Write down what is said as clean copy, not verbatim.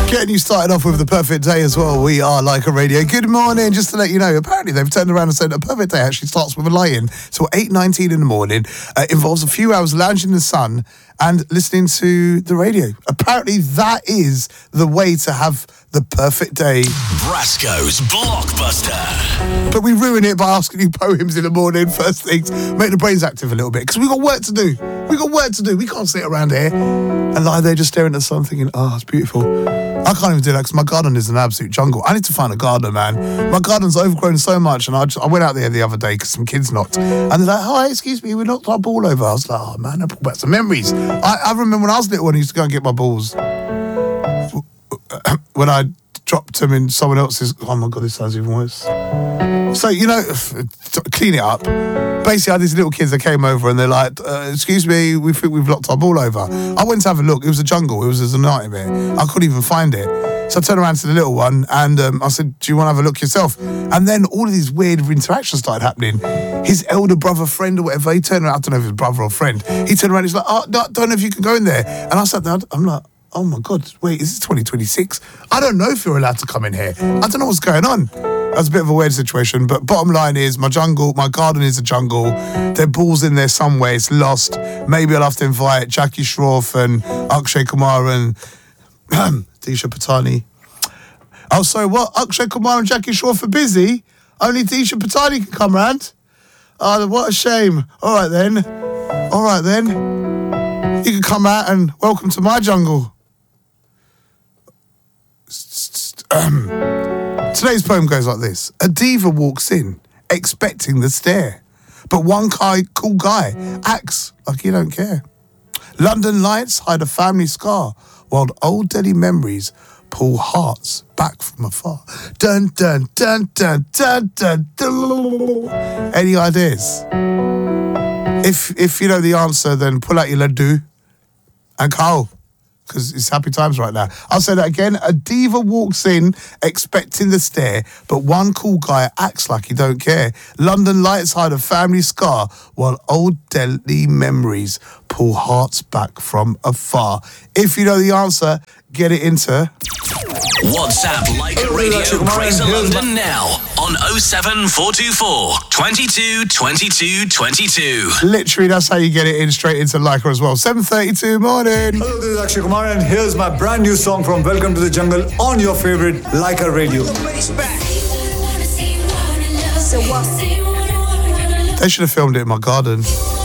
Getting you started off with the perfect day as well. We are Leica Radio. Good morning. Just to let you know, apparently they've turned around and said a perfect day actually starts with a lie-in. So 8:19 in the morning. Involves a few hours lounging in the sun and listening to the radio. Apparently that is the way to have the perfect day. Brasco's Blockbuster. But we ruin it by asking you poems in the morning, first things. Make the brains active a little bit. Because we've got work to do. We've got work to do. We can't sit around here and lie there just staring at the sun thinking, oh, it's beautiful. I can't even do that because my garden is an absolute jungle. I need to find a gardener, man. My garden's overgrown so much, and I went out there the other day because some kids knocked. And they're like, hi, excuse me, we knocked our ball over. I was like, oh, man, I brought back some memories. I remember when I was little and I used to go and get my balls. When I dropped them in someone else's... Oh, my God, this sounds even worse. So, you know, clean it up. Basically, I had these little kids that came over and they're like, excuse me, we think we've locked our ball over. I went to have a look. It was a jungle. It was a nightmare. I couldn't even find it. So I turned around to the little one and I said, do you want to have a look yourself? And then all of these weird interactions started happening. His elder brother, friend or whatever, he turned around, I don't know if it was brother or friend. He turned around, he's like, oh, no, I don't know if you can go in there. And I sat down, I'm like, oh my God, wait, is this 2026? I don't know if you're allowed to come in here. I don't know what's going on. That's a bit of a weird situation, but bottom line is my garden is a jungle. There are balls in there somewhere, it's lost. Maybe I'll have to invite Jackie Shroff and Akshay Kumar and Disha Patani. Oh, sorry, what? Akshay Kumar and Jackie Shroff are busy? Only Disha Patani can come round? Oh, what a shame. All right then. You can come out and welcome to my jungle. Today's poem goes like this. A diva walks in, expecting the stare. But one cool guy acts like he don't care. London lights hide a family scar, while old Delhi memories pull hearts back from afar. Dun, dun, dun, dun, dun, dun, dun. Any ideas? If you know the answer, then pull out your laddu and Carl, because it's happy times right now. I'll say that again. A diva walks in expecting the stare, but one cool guy acts like he don't care. London lights hide a family scar, while old Delhi memories pull hearts back from afar. If you know the answer, get it into... WhatsApp Leica Radio Grazer London now on 07424 22 22 22. Literally, that's how you get it in straight into Leica as well. 7:32 morning. Hello, this is Akshay Kumar and here's my brand new song from Welcome to the Jungle on your favorite Leica Radio. They should have filmed it in my garden.